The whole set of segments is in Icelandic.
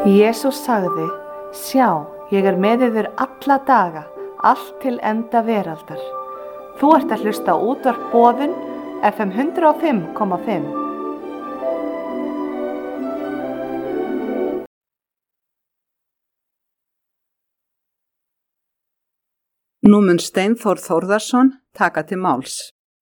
Jesús sagði, sjá, ég með yður alla daga, allt til enda veraldar. Þú ert að hlusta á útvarp Boðun, FM 105,5. Nú mun Steinþór Þórðarson taka til máls.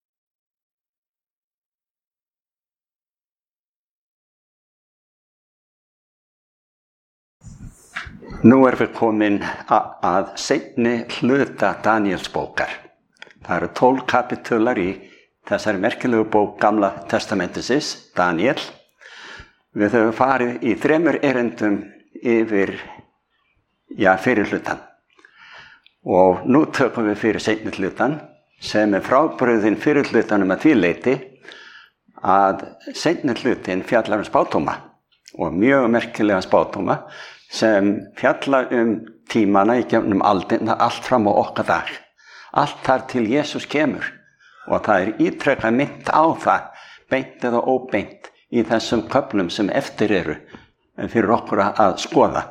Nú við komin að seinni hluta Daníelsbókar. Það eru 12 kapítular í þessari merkilegu bók Gamla testamentisins, Daníel. Við höfum farið í 3 erindum yfir, fyrir hlutan. Og nú tökum við fyrir seinni hlutan, sem frábrugðinn fyrir hlutanum að því leyti að seinni hlutin fjallar spádóma og mjög merkilega spádóma sem fjalla tímana í gegnum aldina allt fram á okkar dag. Allt þar til Jesús kemur og það ítrekað minnt á það, beint eða óbeint í þessum köflum sem eftir eru fyrir okkur að skoða.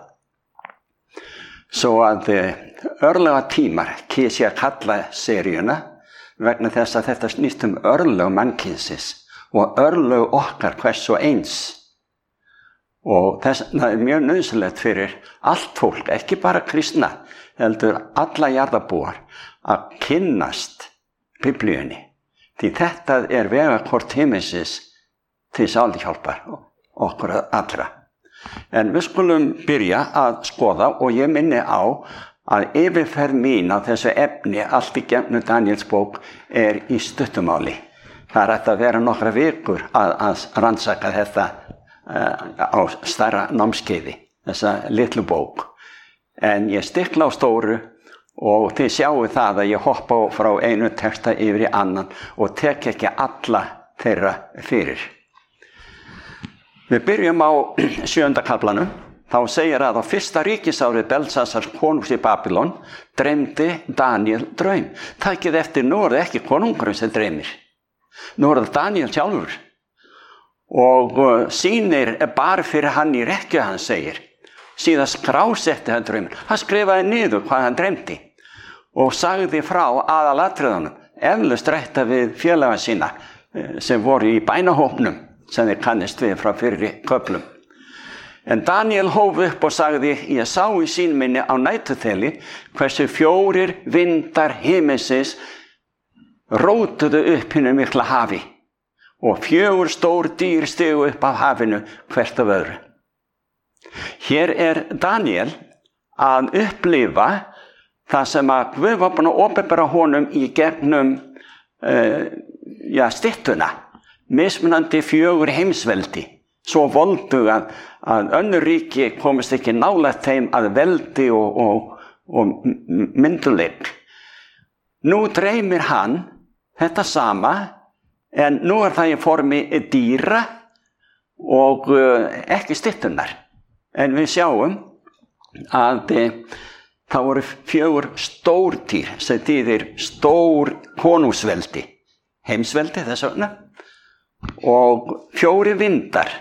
Svo að örlega tímar kýs ég að kalla seríuna vegna þess að þetta snýst örlög mannkynsins og örlög okkar hvers og eins. Og þess vegna mjög nauðsynlegt fyrir allt fólk, ekki bara kristna, heldur alla jarðarbúar að kynnast Biblíunni. Því þetta vegakort himinsins til sálhjálpar okkur allra. En við skulum byrja að skoða og ég minni á að yfirferð mín á þessu efni allt í gegnum Daníelsbók í stuttumáli. Það hægt að vera nokkra vikur að rannsaka þetta á stærra námskeiði, þessa litlu bók. En ég stikla á stóru og þið sjáu það að ég hoppa frá einu texta yfir í annan og tek ekki alla þeirra fyrir. Við byrjum á 7. kaflanum. Þá segir að á fyrsta ríkisári Belsasars konungs í Babylon dreymdi Daníel draum. Takið eftir, nú það ekki konungurinn sem dreymir. Nú það Daníel sjálfur. Og sýnir bara fyrir hann í rekkju, hann segir. Síðan skrásetti hann drauminn. Hann skrifaði niður hvað hann dreymdi og sagði frá aðalatriðunum, eflaust rætta við félaga sína sem voru í bænahópnum sem þeir kannist við frá fyrri köflum. En Daníel hóf upp og sagði, ég sá í sýn minni á næturþeli hversu 4 vindar himinsins rótuðu upp hinu mikla hafi. Og 4 stór dýr stigu upp af hafinu hvert af öðru. Hér Daníel að upplifa það sem að Guð var búinn að opinbera honum í gegnum styttuna, mismunandi 4 heimsveldi, svo voldu að önnur ríki komist ekki nálægt þeim að veldi og mynduleik. Nú dreymir hann þetta sama, en nú það í formi dýra og ekki styttunar. En við sjáum að það voru 4 stór dýr, sem þýðir stór konungsveldi, heimsveldi þess vegna, og 4 vindar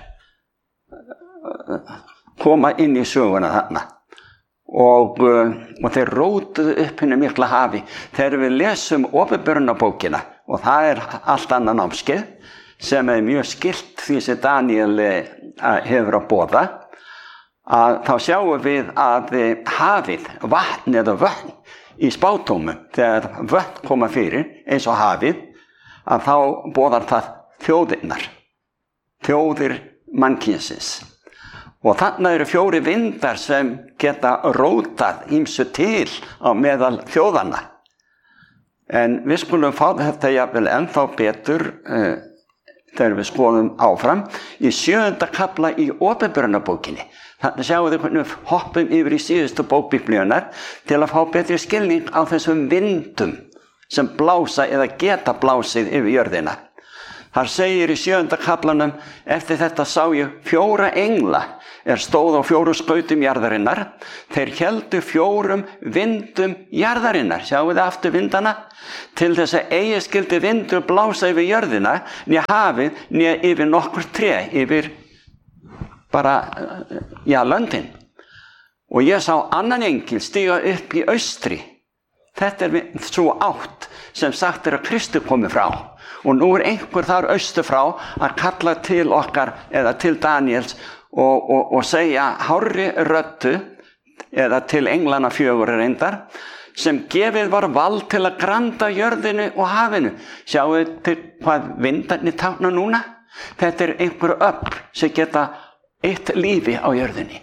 koma inn í söguna þarna. Og þeir rótuðu upp hinu mikla hafi. Þegar við lesum opinberunarbókina, og það allt annað námskeið, sem mjög skylt því sem Daníel hefur að boða, að þá sjáum við að hafið, vatn eða vötn í spádómum, þegar vötn koma fyrir, eins og hafið, að þá boðar það þjóðirnar, þjóðir mannkynsins. Og þarna eru 4 vindar sem geta rótað ýmsu til á meðal þjóðanna. En við skulum fá þetta jafnvel ennþá betur þegar við skoðum áfram í 7. kafla í opinberunarbókinni. Þannig sjáum við hvernig við hoppum yfir í síðustu bók Biblíunnar til að fá betri skilning á þessum vindum sem blása eða geta blásið yfir jörðina. Þar segir í 7. kaflanum, eftir þetta sá ég 4 engla stóð á 4 skautum jarðarinnar. Þeir héldu 4 vindum jarðarinnar. Sjáum við aftur vindana? Til þess að eigi skyldi vindur blása yfir jörðina, né hafið, né yfir nokkur tré, yfir löndin. Og ég sá annan engil stíga upp í austri. Þetta svo átt sem sagt að Kristi komi frá. Og nú einhver þar austur frá að kalla til okkar eða til Daniels og segja hárri röddu eða til englana 4 reyndar sem gefið var vald til að granda jörðinu og hafinu. Sjáu til hvað vindarnir tákna núna? Þetta einhver öfl sem geta eitt lífi á jörðinni.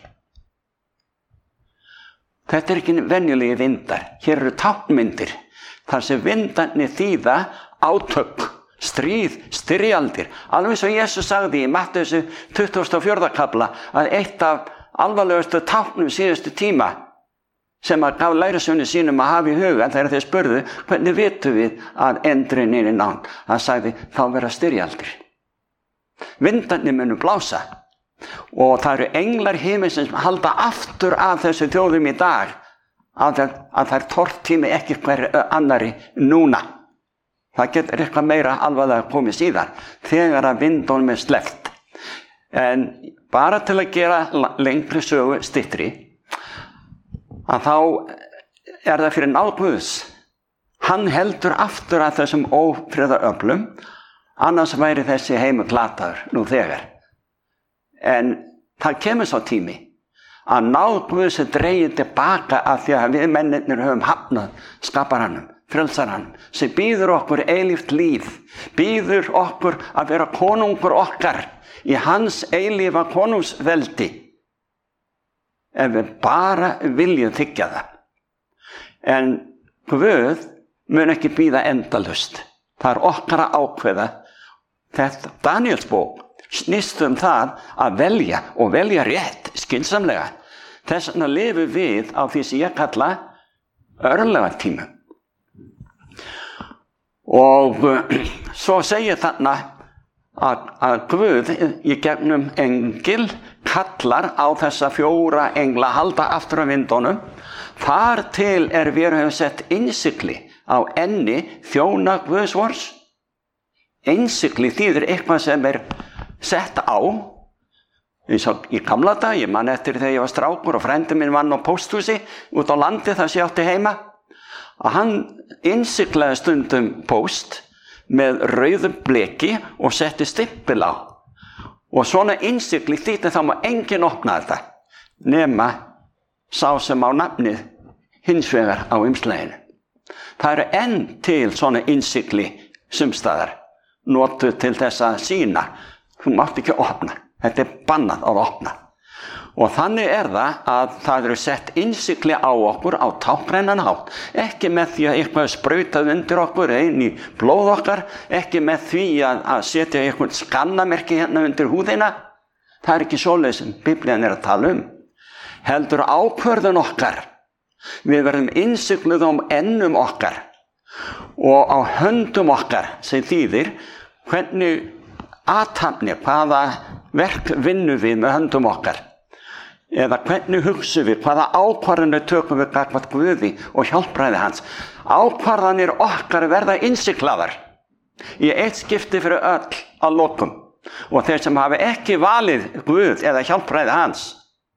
Þetta ekki venjulegi vindar. Hér eru táknmyndir þar sem vindarnir þýða átök, stríð, styrjaldir. Alveg svo Jesús sagði í Mattheusi 24. kafla að eitt af alvarlegustu táknum síðustu tíma sem að gaf lærisveinum sínum að hafa í huga þegar þeir spurðu hvernig vitum við að endurinn er nánd. Hann sagði þá verða styrjaldir. Vindarnir munu blása og það eru englar himinsins sem halda aftur af þessu þjóðum í dag að þær tortími ekki hver annari núna. Það getur eitthvað meira alvarlega komið síðar þegar að vindunum sleppt. En bara til að gera lengri sögu styttri að þá það fyrir náð Guðs. Hann heldur aftur að þessum ófriðaröflum, annars væri þessi heimur glataður nú þegar. En það kemur svo tími að náð Guðs dregið tilbaka af því að við mennirnir höfum hafnað skaparanum, frelsaranum, sem býður okkur eilíft líf, býður okkur að vera konungur okkar í hans eilífa konungsveldi. Ef við bara viljum þiggja það. En Guð mun ekki bíða endalaust. Það okkar að ákveða. Þetta Daniels bók snýst það að velja og velja rétt, skynsamlega. Þess vegna lifum við á því sem ég kalla örlagatímum. Og svo segir þarna að Guð í gegnum engil kallar á þessa 4 engla halda aftur af vindunum. Þar til við höfum sett innsigli á enni þjóna Guðs vors. Innsigli þýðir eitthvað sem sett á. Í gamla dag, ég man eftir þegar ég var strákur og frændi minn vann á pósthúsi út á landi þar sem ég átti heima, að hann innsiglaði stundum póst með rauðum bleki og setti stimpil á. Og svona innsigli þýddi þá má enginn opna þetta nema sá sem á nafnið hins vegar á umslaginu. Það enn til svona innsigli sumstaðar notuð til þess að sýna þú mátt ekki opna, þetta bannað að opna. Og þannig það eru sett innsigli á okkur á táknrænan hátt, ekki með því að eitthvað sprautað undir okkur inn í blóð okkar, ekki með því að setja eitthvað skannamerki hérna undir húðina. Það ekki svoleiðis sem Biblían að tala heldur ákvörðun okkar. Við verðum innsigluð á ennum okkar og á höndum okkar sem þýðir hvernig athafni, hvaða verk vinnum við með höndum okkar. Eða hvernig hugsum við, hvaða ákvarðanir tökum við gagnvart Guði og hjálpræði hans. Ákvarðanir okkar verða innsiglaðar í eitt skipti fyrir öll að lokum. Og þeir sem hafa ekki valið Guð eða hjálpræði hans,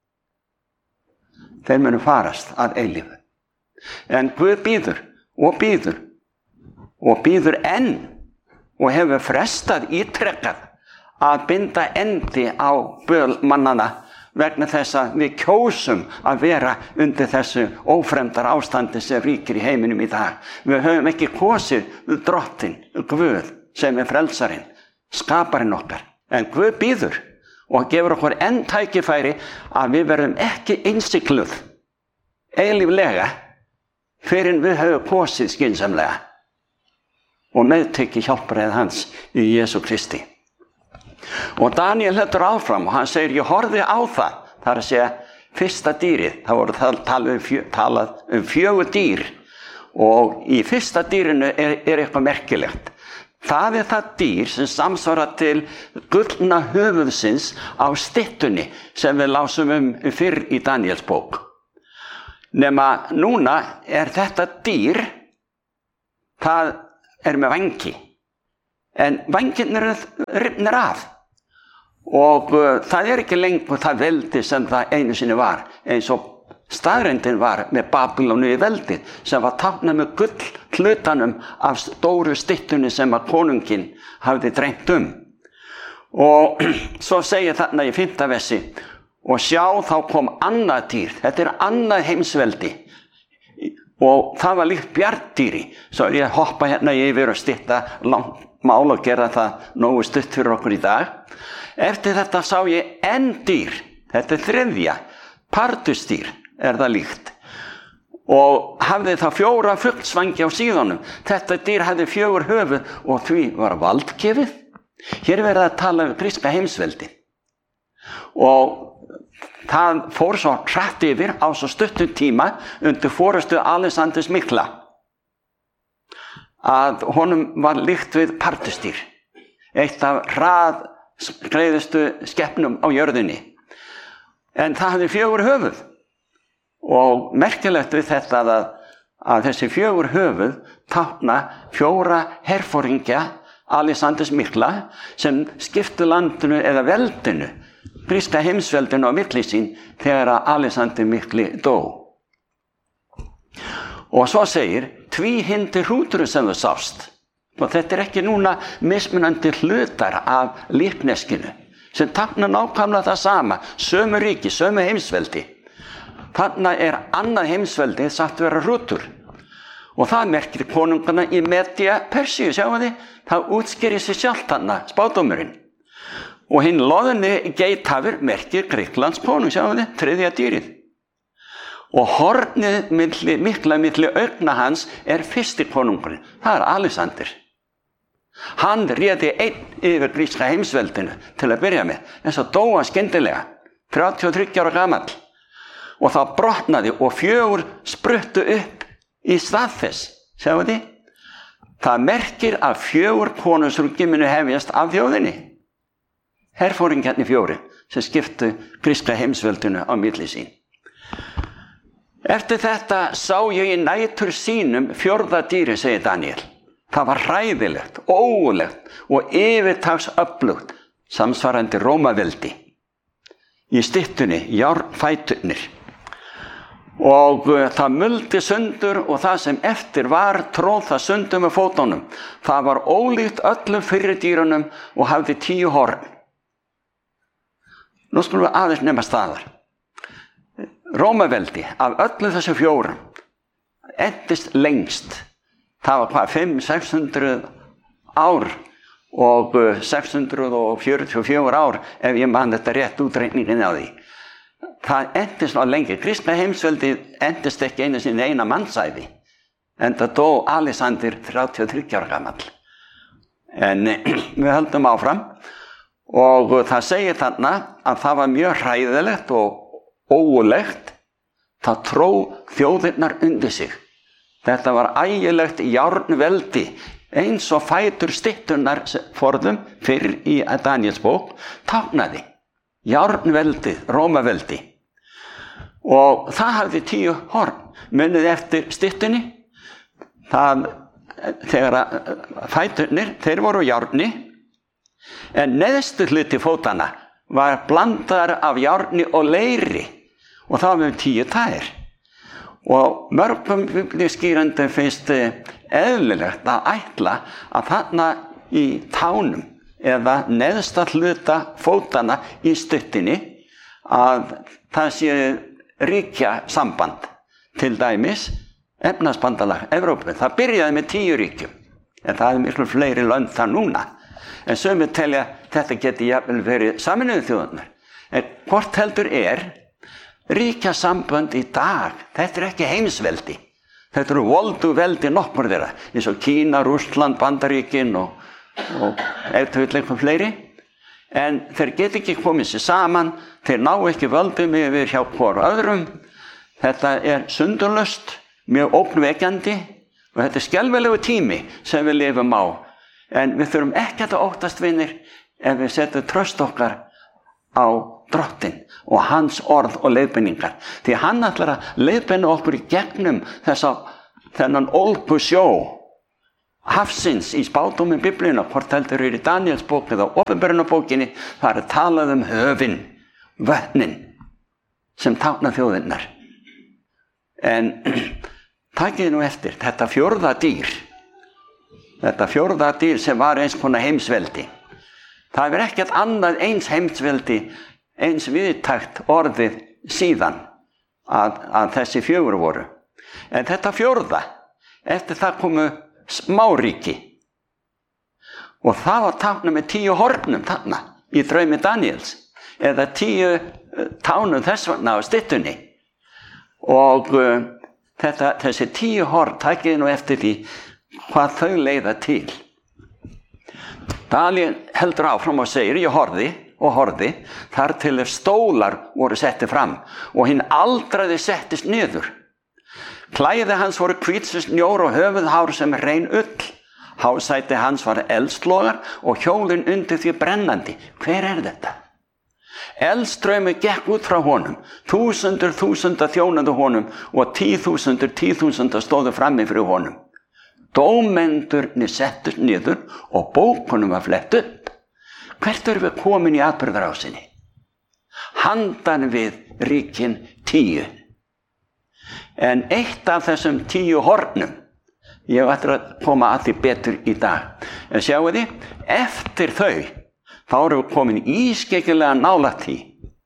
þeir munu farast að eilífu. En Guð býður og býður og býður enn og hefur frestað ítrekkað að binda endi á böl mannana vegna þess að við kjósum að vera undir þessu ófremdar ástandi sem ríkir í heiminum í dag. Við höfum ekki kosið drottinn, Guð, sem frelsarinn, skaparinn okkar. En Guð býður og gefur okkur enn tækifæri að við verðum ekki innsigluð eilíflega fyrr en við höfum kosið skynsamlega og meðtekið hjálpræði hans í Jesú Kristi. Og Daniel heldur áfram og hann segir, ég horfði á það, það að segja fyrsta dýrið, það voru talað 4 dýr og í fyrsta dýrinu eitthvað merkilegt. Það það dýr sem samsvarar til gullna höfuðsins á styttunni sem við lásum fyrr í Daniels bók. Nema núna þetta dýr, það með vængi, en vængirnir rifnir af og það ekki lengur það veldi sem það einu sinni var, eins og staðreyndin var með Babýloníu veldið sem var táknað með gullhlutanum af stóru styttunni sem að konunginn hafði dreymt og svo segir þarna í 5. versi og sjá þá kom annað dýr, þetta annað heimsveldi og það var líkt bjarndýri, svo ég hoppa hérna yfir og stytta langt mál og gera það nógu stutt fyrir okkur í dag. Eftir þetta sá ég enn dýr, þetta 3. pardusdýr það líkt og hafði það 4 fuglsvængi á síðunum. Þetta dýr hafði 4 höfuð og því var valdgefið. Hér verið að tala gríska heimsveldi og það fór svo hratt yfir á svo stuttum tíma undir forystu Alexanders mikla að honum var líkt við pardusdýr, eitt af hraðskreiðustu skepnum á jörðinni, en það hafði 4 höfuð og merkilegt við þetta að þessi 4 höfuð tákna 4 herforingja Alexanders mikla sem skiptu landinu eða veldinu, gríska heimsveldinu á milli sín þegar að Alexander mikli dó. Og svo segir tvíhyrndi hrúturinn sem þú sást, og þetta ekki núna mismunandi hlutar af líkneskinu sem tákna nákvæmlega það sama, sömu ríki, sömu heimsveldi. Þarna annað heimsveldi sagt vera hrútur og það merkir konungana í Medía Persíu, sjáum þið, það útskýrir sig sjálft þarna, spádómurinn. Og hinn loðni geithafur merkir Grikklands konung, sjáum þið, 3. dýrið. Og hornið mikla milli augna hans 1. konungurinn, það Alexander. Hann réði einn yfir gríska heimsveldinu til að byrja með, en svo dó hann skyndilega, 33 ára gamall. Og það brotnaði og 4 spruttu upp í stað þess, sjáu þið? Það merkir að 4 konungsríki munu hefjast af þjóðinni. Herforingjarnir 4 sem skiptu gríska heimsveldinu á milli sín. Eftir þetta sá ég í nætur sínum 4. dýri, segir Daniel. Það var hræðilegt, ógurlegt og yfirtagsöflugt, samsvarandi Rómaveldi. Í styttunni, járnfæturnir. Og það muldi sundur og það sem eftir var tróð það sundur með fótunum. Það var ólíkt öllum fyrri dýrunum og hafði 10 horn. Nú skulum við aðeins nema staðar. Rómaveldi af öllum þessu 4 endist lengst. Það var 500-600 ár og 644 ár ef ég man þetta rétt útreikningin á því. Það endist á lengi. Kristna heimsveldi endist ekki einu sinni eina mannsævi. Enda dó Alexander 33 ára gamall. En við höldum áfram og það segir þarna að það var mjög hræðilegt og ógurlegt. Það tró þjóðirnar undir sig. Þetta var ægilegt járnveldi eins og fætur stytturnar forðum fyrir í Daniels bók táknaði. Járnveldið, Rómaveldi. Og það hafði 10 horn. Munið eftir styttunni. Þegar fæturnir, þeir voru járni, en neðstu hluti fótanna var blandar af járni og leiri og það var með 10 tær. Og mörgum biblíuskýrendum finnst eðlilegt að ætla að þarna í tánum eða neðsta hluta fótana í stuttinni að það sé ríkja samband, til dæmis efnahagsbandalag Evrópu. Það byrjaði með 10 ríkjum, en það miklu fleiri lönd þar núna. En sumir telja þetta geti jafnvel verið Sameinuðu þjóðirnar. En hvort heldur ríkja sambönd í dag, þetta ekki heimsveldi. Þetta eru voldu veldi nokkur þeirra, eins og Kína, Rússland, Bandaríkin og eitthvað fleiri. En þeir geti ekki komið sér saman, þeir ná ekki völdum yfir hjá hvor öðrum. Þetta sundurlaust, mjög ógnvekjandi og þetta skelfilegu tími sem við lifum á. En við þurfum ekki að óttast, vinir, ef við setjum traust okkar á Drottinn og hans orð og leiðbeiningar. Því hann ætlar að leiðbeina okkur í gegnum þennan ólgu sjó hafsins í spádómi Biblíuna, hvort heldur í Daníelsbók eða Opinberunarbókinni, það talað höfin, vötnin sem tákna þjóðirnar. En takið nú eftir, þetta fjórða dýr sem var eins konar heimsveldi, það ekkert annað eins heimsveldi, eins viðtækt orðið síðan að þessi fjögur voru. En þetta fjórða, eftir það komu smáríki og það var táknað með 10 hornum þarna í draumi Daníels, eða 10 tánum þess vegna á styttunni. Og þessi 10 horn, takið nú eftir því hvað þau leiða til. Daníel heldur áfram og segir, ég horfði, þar til stólar voru settið fram og hinn aldraði settist niður. Klæði hans voru hvít sem snjór og höfuðhár sem rein ull. Hásæti hans var eldslogar og hjólin undir því brennandi. Hver þetta? Eldstraumur gekk út frá honum, þúsundir þjónuðu honum og 10.000 stóðu frammi fyrir honum. Dómendurnir settust niður og bókunum var flett upp. Hvert erum við komin í atburðarásinni? Handan við ríkin 10. En eitt af þessum 10 hornum, ég ætla að koma að því betur í dag. En sjáu þið, eftir þau, þá erum við komin ískeikilega nálægt því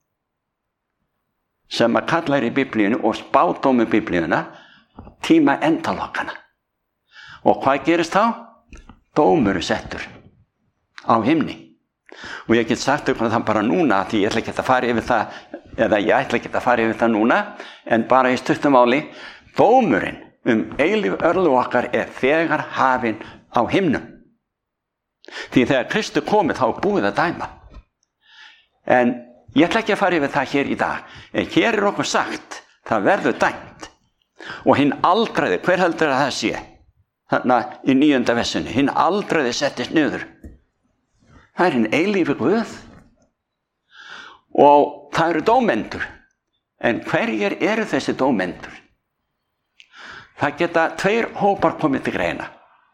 sem að kalla í Biblíunni og spádómi Biblíuna tíma endalokkana. Og hvað gerist þá? Dómur settur á himni. Og ég get sagt ykkur það bara núna, því ég ætla ekki að fara yfir það, eða ég ætla ekki að fara yfir það núna, en bara í stuttum máli, dómurinn eilíf örlög okkar þegar hafinn á himnum. Því þegar Kristur komið þá búið að dæma. En ég ætla ekki að fara yfir það hér í dag, en hér okkur sagt, það verður dæmt. Og hinn aldraði, hver heldur að það sé? Þarna í 9. versunni, hinn aldraði settist niður. Það hinn eilífi Guð og það eru dómendur. En hverjir eru þessi dómendur? Það geta 2 hópar komið til greina.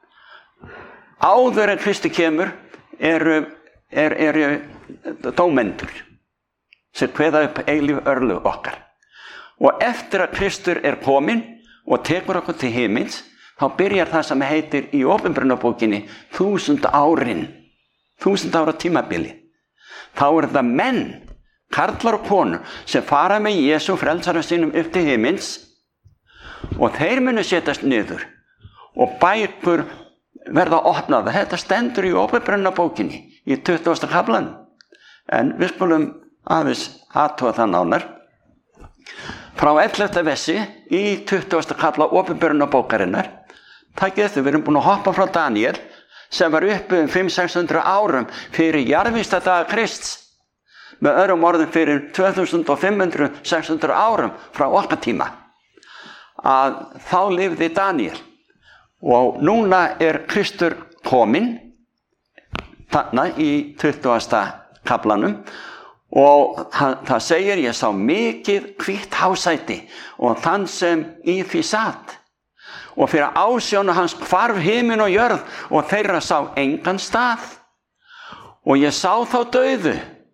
Áður en Kristi kemur eru dómendur sem kveða upp eilíf örlög okkar. Og eftir að Kristur kominn og tekur okkur til himins, þá byrjar það sem heitir í Opinberunarbókinni 1000 árin. 1000 ára tímabili. Þá það menn, karlar og konur, sem fara með Jesú frelsara sínum upp til himins og þeir munu setjast niður og bækur verða opnaða. Þetta stendur í Opinberunarbókinni í 20. kaflanum. En við skulum aðeins athuga það nánar. Frá 11. versi í 20. kafla Opinberunarbókarinnar, takið eftir, við erum búin að hoppa frá Daníel, sem var uppi 500-600 árum fyrir jarðvígsdaga Krists, með öðrum orðum fyrir 2500-600 árum frá okkar tíma, að þá lifði Daníel. Og núna Kristur kominn þarna í 20. kaflanum og það segir, ég sá mikið hvítt hásæti og þann sem í því sat. Og fyrir ásjónu hans hvarf himinn og jörð og þeirra sá engan stað. Og ég sá þá dauðu,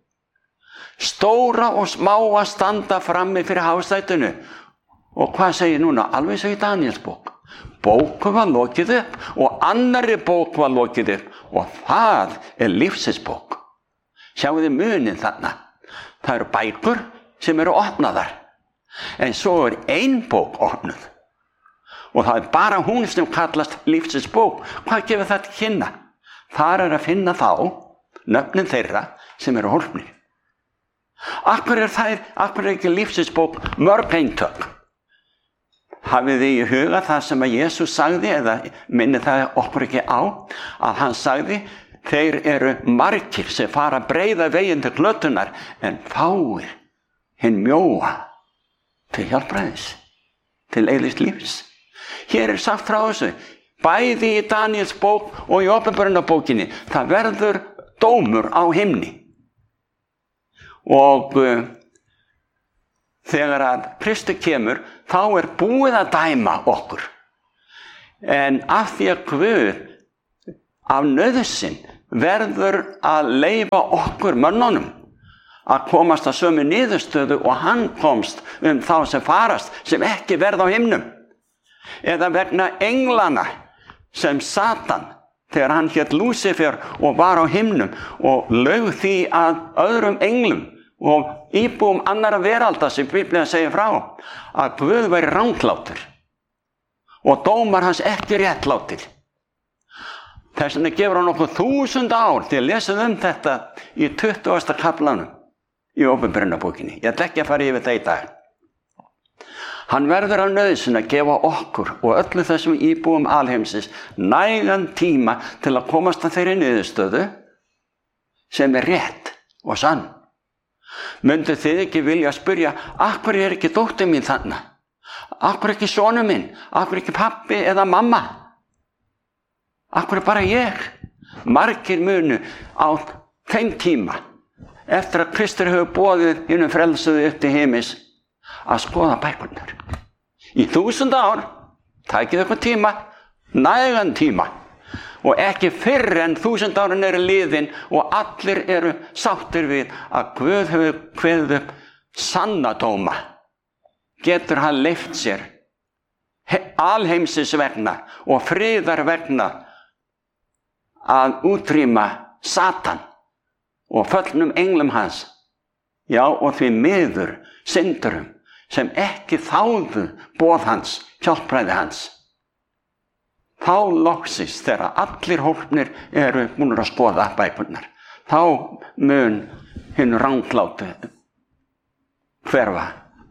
stóra og smáa standa frammi fyrir hásætinu. Og hvað segir núna? Alveg svo í Daníelsbók. Bóku var lokið upp og annarri bók var lokið upp og það lífsins bók. Sjáu þið munin þarna. Það eru bækur sem eru opnaðar. En svo ein bók opnuð. Og það bara hún sem kallast lífsins bók. Hvað gefur það til kynna? Þar að finna þá nöfnin þeirra sem eru horfnir. Akkur ekki lífsins bók mörg eintök? Hafið þið í huga það sem að Jesús sagði, eða minni það okkur ekki á, að hann sagði, þeir eru margir sem fara að breiða veginn til glötunar, en fáir hinn mjóa til hjálpræðis, til eilífs lífs. Hér sagt frá þessu, bæði í Daníels bók og í Opinberunarbókinni, það verður dómur á himni. Og þegar að Kristur kemur, þá búið að dæma okkur. En af því að Guð af nauðsyn verður að leyfa okkur mönnunum að komast að sömu niðurstöðu og hann komst þá sem farast, sem ekki verða á himnum. Eða vegna englana sem Satan, þegar hann hét Lúsifer og var á himnum og laug því að öðrum englum og íbúum annarra veralda sem Biblían segir frá, að Guð væri ranglátur og dómar hans ekki réttlátir. Þess vegna gefur hann okkur 1000 ár til að lesa þetta í 20. kaflanum í Opinberunarbókinni. Ég ætla ekki að fara yfir það í dag. Hann verður af nauðsyn að gefa okkur og öllu þessum íbúum alheimsins nægan tíma til að komast að þeirri niðurstöðu sem er rétt og sann. Myndu þið ekki vilja spyrja, af hverju er ekki dóttir mín þarna? Af hverju ekki sonur minn? Af hverju ekki pabbi eða mamma? Af hverju bara ég? Margir munu á þeim tíma, eftir að Kristur hefur boðið hinum frelsuðu upp til himins, að skoða bækurnar. Í 1000 ár, tækið ykkur tíma, nægan tíma, og ekki fyrr en 1000 árin eru liðin og allir eru sáttir við að Guð hefur kveðið upp sanna dóma. Getur hann leyft sér alheimsins vegna og friðar vegna að útrýma Satan og föllnum englum hans, já, og því miður syndurum sem ekki þáðu boð hans, hjálpræði hans. Þá loksins þegar allir hópnir eru búnir að skoða bækurnar, þá mun hinn ranglátu hverfa,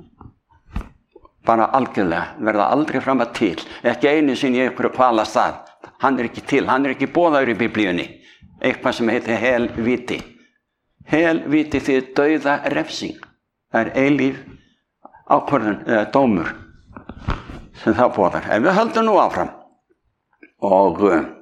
bara algjörlega, verða aldrei fram að til, ekki einu sinni í einhverju kvalastað. Hann er ekki til, hann er ekki boðaður í Biblíunni, eitthvað sem heitir helvíti. Helvíti því dauða refsing. Það er eilíf ákvörðun eða dómur sem það boðar. En við höldum nú áfram og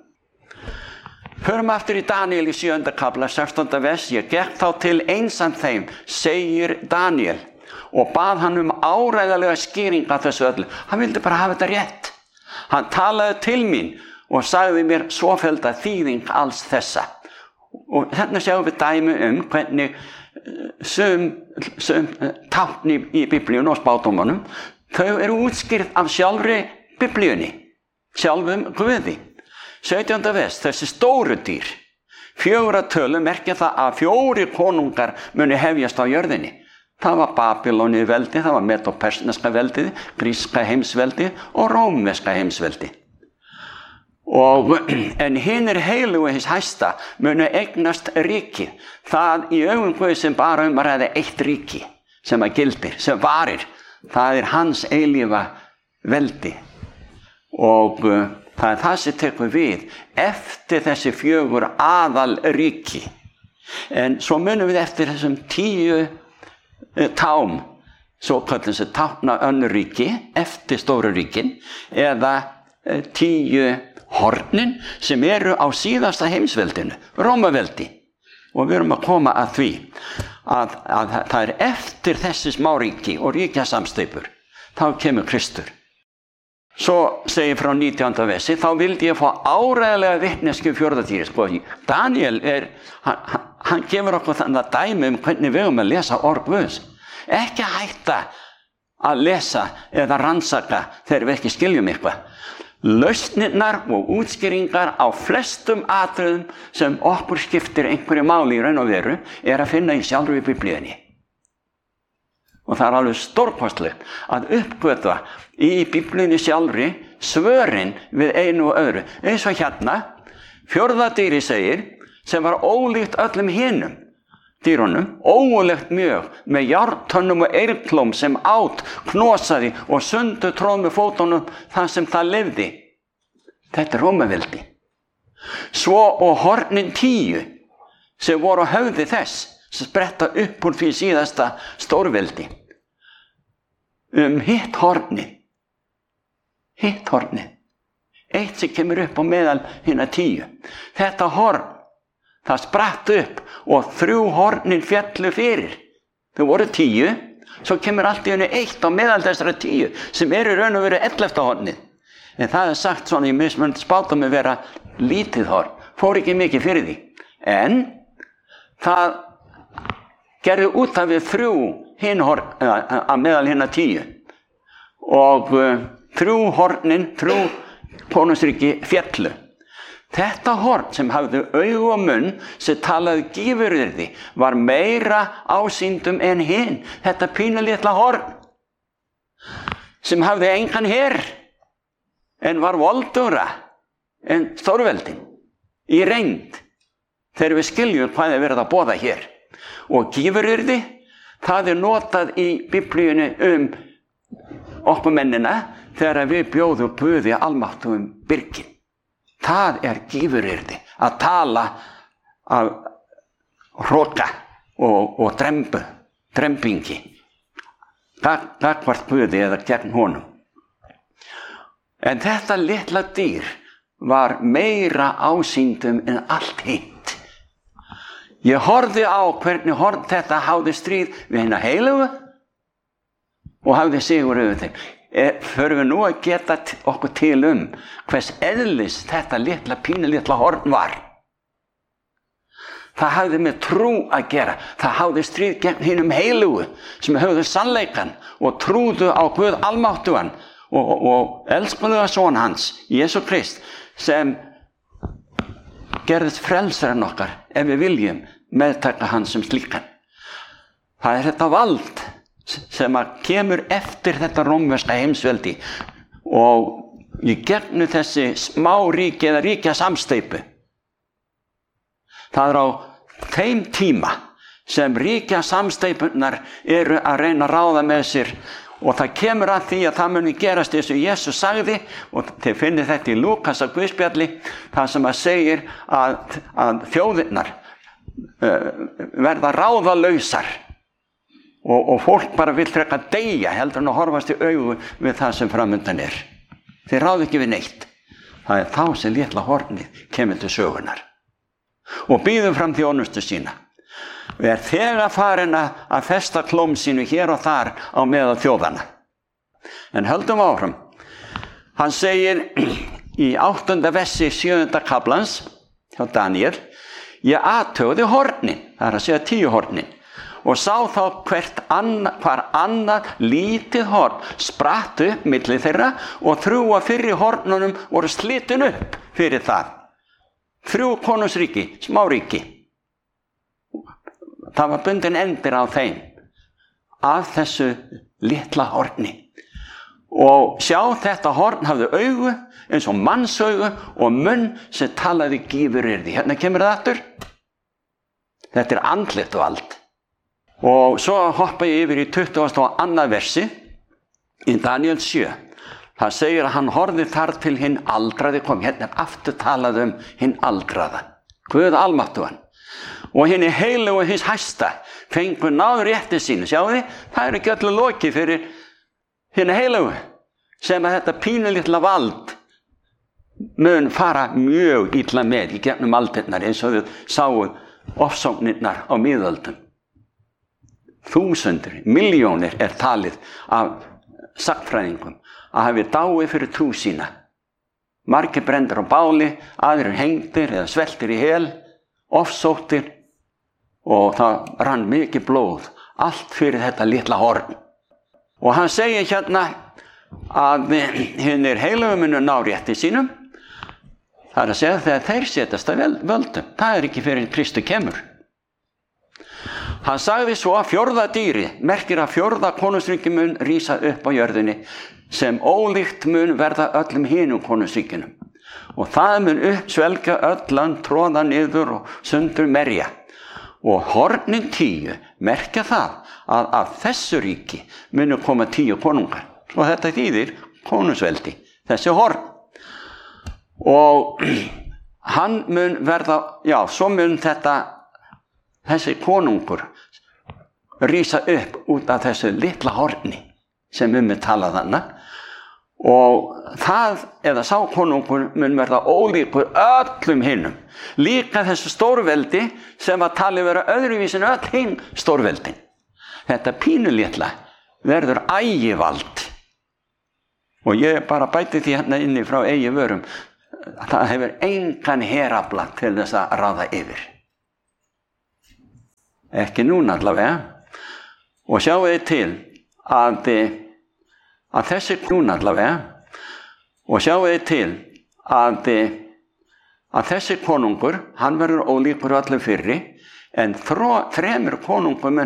förum aftur í Daniel í 7. kafla, 16. vers. Ég gekk þá til eins af þeim, segir Daniel, og bað hann áreiðanlega skýring af þessu öllu. Hann vildi bara hafa þetta rétt. Hann talaði til mín og sagði mér svofellda þýðing alls þessa. Og þarna sjáum við dæmi hvernig sum tákn í Biblíun og spádómunum, þau eru útskýrð af sjálfri Biblíunni, sjálfum Guði. 17. vers, þessi stóru dýr, 4 tölu merkja það að 4 konungar muni hefjast á jörðinni. Það var Babyloni veldið, það var Medo-persneska veldið, gríska heimsveldið og rómverska heimsveldið. En hinir heilugu hins hæsta munu eignast ríki. Það í augum Guðs sem bara að ræða eitt ríki sem að gildir, sem varir. Það er hans eilífa veldi. Og það er það sem tekur við eftir þessi 4 aðalríki. En svo munum við eftir þessum 10 tám, svo kallum þessi tákna önnur ríki, eftir stóru ríkin, eða 10 hornin sem eru á síðasta heimsveldinu, Rómaveldi. Og við erum að koma að því að það er eftir þessi smáríki og ríkjasamsteypur, þá kemur Kristur. Svo segir frá 19. versi, þá vildi ég fá áreiðanlega vitneskju 4. dýri. Sko, Daniel hann gefur okkur þannig dæmi hvernig við að lesa orð Guðs. Ekki hætta að lesa eða rannsaka þegar við ekki skiljum eitthvað. Lausnirnar og útskýringar á flestum atriðum sem okkur skiptir einhverju máli í raun og veru að finna í sjálfri Biblíunni. Og það er alveg stórkostlegt að uppgötva í Biblíunni sjálfri svörin við einu og öðru. Eins og hérna, 4. dýri segir, sem var ólíkt öllum hinum dýrunum, ógulegt mjög, með járntönnum og eyrklóm sem át, knosaði og sundu tróð með fótunum þar sem það lifði. Þetta er Rómaveldi. Svo og hornin 10 sem voru á höfði þess, sem spretta upp úr því síðasta stórveldi. Hitt hornið. Eitt sem kemur upp á meðal hinna 10. Þetta horn, það spratt upp og 3 hornin fjallu fyrir. Þau voru 10, svo kemur allt í henni 1 á meðal þessara 10 sem eru raun og veru 11. hornið. En það er sagt svona í mismunandi spádómi vera lítið horn, fór ekki mikið fyrir því. En það gerði út af við 3 hinhorn að meðal hinna 10. Og 3 hornin, 3 konungsríki féllu. Þetta horn sem hafði augu og munn sem talaði gífuryrði var meira ásýndum en hinn. Þetta pínulitla horn sem hafði engan her en var voldugra en stórveldin í reynd þegar við skiljum hvað er verið að boða hér. Og gífuryrði, það er notað í Biblíunni okkur mennina þegar við bjóðum Guði almáttugum byrgin. Það er gífuryrði að tala af hroka og drembingi gagnvart Guði eða gegn honum. En þetta litla dýr var meira ásýndum en allt hitt. Ég horfði á hvernig horn þetta hafði stríð við hina heilugu og hafði sigur yfir þeim. Förum við nú að geta okkur til hvers eðlis þetta pínulitla horn var. Það hafði með trú að gera. Það hafði stríð gegn hinum heilugu sem höfðu sannleikan og trúðu á Guð almáttugan og elskulega son hans, Jesú Krist, sem gerðist frelsarinn okkar ef við viljum meðtaka hans sem slíkan. Það er þetta vald sem að kemur eftir þetta rómverska heimsveldi og í gegnum þessi smá ríki eða ríkja samsteypu. Það er á þeim tíma sem ríkja samsteypunar eru að reyna að ráða með sér og það kemur að því að það muni gerast eins og Jesús sagði og þið finnir þetta í Lúkas að Guðspjalli það sem að segir að þjóðirnar verða ráðalausar. Og fólk bara vill frekar deyja heldur en að horfast í augu við það sem framundan er. Þeir ráðu ekki við neitt. Það er þá sem litla hornið kemur til sögunar. Og býður fram þjónustu sína. Og er þegar farin að festa klóm sínu hér og þar á meðal þjóðana. En höldum áfram. Hann segir í 8. versi 7. kaflans hjá Daniel: Ég athugaði hornin, það er að segja 10 hornin. Og sá þá hvar annað lítið horn spratt upp milli þeirra og 3 af fyrri hornunum voru slitin upp fyrir það. 3 konungsríki, smáríki. Það var bundin endir á þeim af þessu litla horni. Og sjá, þetta horn hafði augu eins og mannsaugu og munn sem talaði gífuryrði. Hérna kemur það aftur. Þetta er andlegt vald. Og svo hoppa ég yfir í 22. versi í Daniel 7. Það segir að hann horfði þar til hinn aldraði kom. Hérna er aftur talað hinn aldraða. Guð almáttugan. Og hinn heilugu hins hæsta fengu náður rétti sínu. Sjáu þið, það er ekki öllu lokið fyrir hinn heilugu. Sem að þetta pínulitla vald mun fara mjög illa með í gegnum aldirnar eins og við sáum ofsóknirnar á miðöldum. 1000, milljónir er talið af sagnfræðingum að hafi dáið fyrir trú sína. Margir brenndir á báli, aðrir hengdir eða sveltir í hel, ofsóttir og það rann mikið blóð, allt fyrir þetta litla horn. Og hann segir hérna að hinnir heilugu munu ná rétti sínum, það er að segja þegar þeir setjast að völdum, það er ekki fyrir Kristu kemur. Hann sagði svo að 4. dýri merkir að 4. konungsríki mun rísa upp á jörðinni sem ólíkt mun verða öllum hinum konungsríkinum. Og það mun uppsvelgja öll land, tróða niður og sundur merja. Og hornin 10 merkja það að af þessu ríki munu koma 10 konungar. Og þetta þýðir konungsveldi, þessi horn. Og hann mun verða, já, svo mun þessi konungur rísa upp út af þessu litla horni sem talað hana og það eða sá konungur mun verða ólíkur öllum hinnum, líka þessu stórveldi sem að talið vera öðruvísin öll hinn stórveldin. Þetta pínulitla verður ægivald og ég bara bæti því hérna inni frá eigi vörum það hefur engan herafla til þess að ráða yfir. Ekki núna allavega. Og sjáu þið til að þessi núna allavega. Og sjáu þið til að þessi konungur, hann verður ólíkur öllum fyrri, en þremur konungum